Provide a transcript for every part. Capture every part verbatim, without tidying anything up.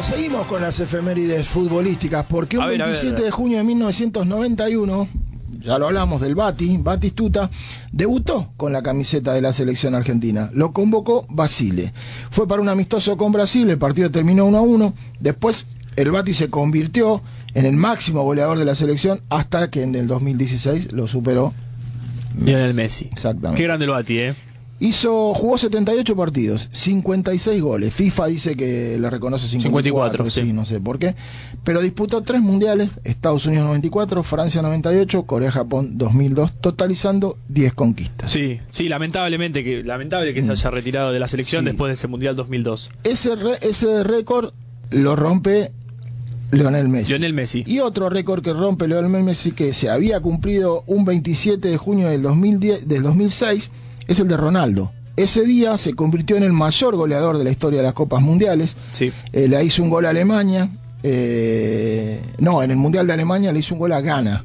seguimos con las efemérides futbolísticas, porque un A ver, veintisiete de junio de mil novecientos noventa y uno, ya lo hablamos del Bati, Batistuta, debutó con la camiseta de la selección argentina. Lo convocó Basile. Fue para un amistoso con Brasil, el partido terminó uno a uno. Después el Bati se convirtió en el máximo goleador de la selección hasta que en el dos mil dieciséis lo superó Lionel Messi. Exactamente. Qué grande el Bati, ¿eh? Hizo, jugó setenta y ocho partidos, cincuenta y seis goles. FIFA dice que le reconoce cincuenta y cuatro, cincuenta y cuatro, sí, sí. no sé por qué. Pero disputó tres mundiales: Estados Unidos noventa y cuatro, Francia noventa y ocho, Corea-Japón dos mil dos, totalizando diez conquistas. Sí, sí, lamentablemente que lamentable que se haya retirado de la selección Sí. después de ese Mundial dos mil dos. Ese, re, ese récord lo rompe Lionel Messi. Lionel Messi. Y otro récord que rompe Lionel Messi, que se había cumplido un veintisiete de junio del, dos mil diez, del dos mil seis, es el de Ronaldo. Ese día se convirtió en el mayor goleador de la historia de las Copas Mundiales. Sí. Eh, le hizo un gol a Alemania. Eh, no, en el Mundial de Alemania le hizo un gol a Ghana.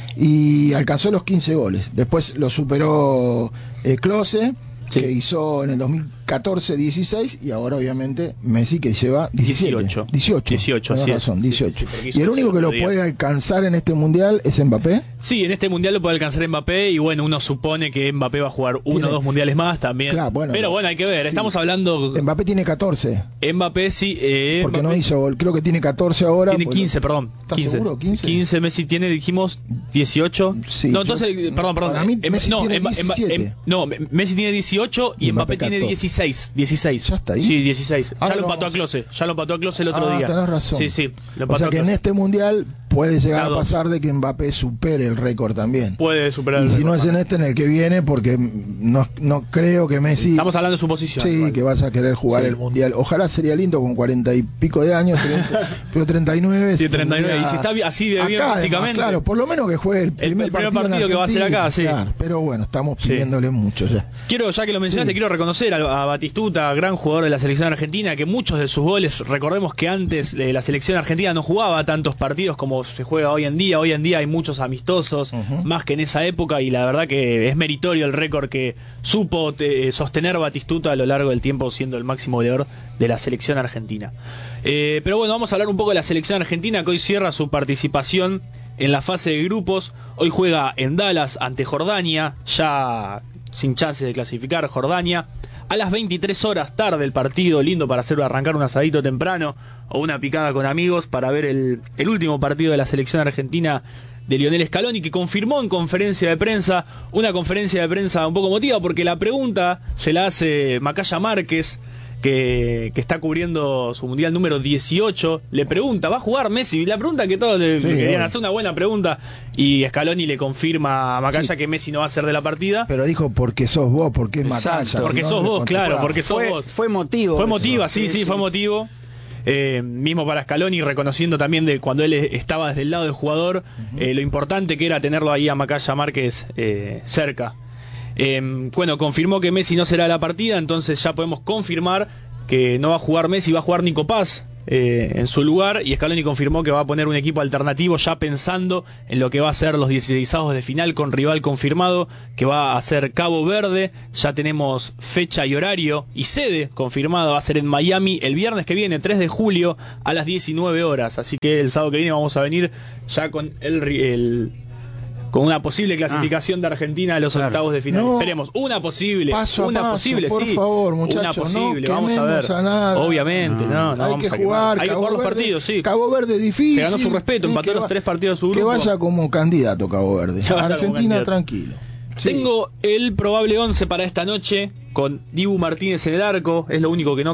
Y alcanzó los quince goles. Después lo superó eh, Klose, Sí. que hizo en el dos mil catorce dieciséis, y ahora obviamente Messi, que lleva diecisiete, dieciocho. dieciocho, dieciocho, tenés así es. razón, Sí, dieciocho. sí, sí, porque Y hizo el doce único que el lo otro día. puede alcanzar en este Mundial es Mbappé. Sí, en este Mundial lo puede alcanzar Mbappé y bueno, uno supone que Mbappé va a jugar uno Tiene- o dos Mundiales más también. Claro, bueno, Pero no. bueno, hay que ver, Sí. estamos hablando... Mbappé tiene catorce, Mbappé sí... Eh, porque Mbappé no hizo gol, creo que tiene catorce ahora. Tiene pues, quince, perdón. ¿Estás quince. seguro? ¿quince? quince, Messi tiene, dijimos, dieciocho. Sí, no, yo- entonces, perdón, perdón. para mí Em- Messi no, tiene Emba- Emba- diecisiete. em- no, Messi tiene dieciocho y Y Mbappé, Mbappé tiene catorce. dieciséis. dieciséis. ¿Ya está ahí? Sí, dieciséis. Ahora ya lo lo empató a vamos- Klose. Ya lo empató a Klose el otro Ah, día. tenés razón. Sí, sí. Lo O empató sea a que en Klose. este Mundial puede llegar Está a dos. pasar de que Mbappé supere el récord también. Puede superar Y el si récord no es en también. este, en el que viene, porque no, no creo que Messi... Estamos hablando de su posición. Sí, igual. que vas a querer jugar Sí. el Mundial. Ojalá, sería lindo con cuarenta y pico de años, treinta, pero treinta y nueve... Sí, treinta y nueve. tendría- Y si está bi- así de bien Acá, además, físicamente. claro, por lo menos que juegue el primer, el primer partido, en partido que va a hacer Argentina, acá, sí. claro, pero bueno, estamos Sí. pidiéndole mucho ya. Quiero, ya que lo mencionaste, Sí. quiero reconocer a, a Batistuta, gran jugador de la selección argentina, que muchos de sus goles, recordemos que antes eh, la selección argentina no jugaba tantos partidos como se juega hoy en día. Hoy en día hay muchos amistosos, Ujú. más que en esa época, y la verdad que es meritorio el récord que supo eh, sostener Batistuta a lo largo del tiempo, siendo el máximo goleador de la selección argentina. Eh, pero bueno, vamos a hablar un poco de la selección argentina, que hoy cierra su participación en la fase de grupos. Hoy juega en Dallas ante Jordania, ya sin chances de clasificar Jordania. A las veintitrés horas, tarde el partido, lindo para hacer arrancar un asadito temprano o una picada con amigos para ver el, el último partido de la selección argentina de Lionel Scaloni, que confirmó en conferencia de prensa, una conferencia de prensa un poco emotiva, porque la pregunta se la hace Macaya Márquez, que, que está cubriendo su mundial número dieciocho. Le pregunta, ¿va a jugar Messi? La pregunta que todos le, Sí, le querían obvio. hacer, una buena pregunta, y Scaloni le confirma a Macaya Sí. que Messi no va a ser de la partida. Pero dijo, porque sos vos, porque es Exacto. Macaya. Porque ¿no? sos vos, Cuando claro, juega. porque sos Fue, vos. fue motivo. Fue eso. motiva, sí, sí, fue motivo. Eh, mismo para Scaloni, reconociendo también de cuando él estaba desde el lado del jugador, eh, lo importante que era tenerlo ahí a Macaya Márquez eh, cerca. Eh, bueno, confirmó que Messi no será la partida, entonces ya podemos confirmar que no va a jugar Messi, va a jugar Nico Paz eh, en su lugar, y Scaloni confirmó que va a poner un equipo alternativo ya pensando en lo que va a ser los dieciseisavos de final, con rival confirmado, que va a ser Cabo Verde. Ya tenemos fecha y horario y sede confirmada, va a ser en Miami el viernes que viene, tres de julio, a las diecinueve horas, así que el sábado que viene vamos a venir ya con el, ri- el con una posible clasificación de Argentina a los Claro. octavos de final. No. Esperemos, una posible, Paso a una paso, posible, por sí. favor, una muchachos, posible, no vamos a ver. quememos a nada. Obviamente, no, no hay vamos que a quemar. jugar, Hay que Cabo jugar los Verde- partidos, sí. Cabo Verde difícil. Se ganó su respeto, Eh, empató que los va- tres partidos de su Que grupo. vaya como candidato Cabo Verde. Que vaya como Argentina, candidato. tranquilo. Sí. Tengo el probable once para esta noche, con Dibu Martínez en el arco, es lo único que no